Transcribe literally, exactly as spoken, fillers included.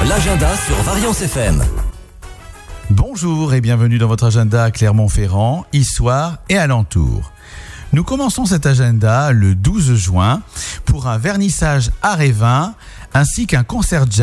L'agenda sur Variance F M. Bonjour et bienvenue dans votre agenda à Clermont-Ferrand, Issoire et alentour. Nous commençons cet agenda le douze juin pour un vernissage à Révin ainsi qu'un concert jazz.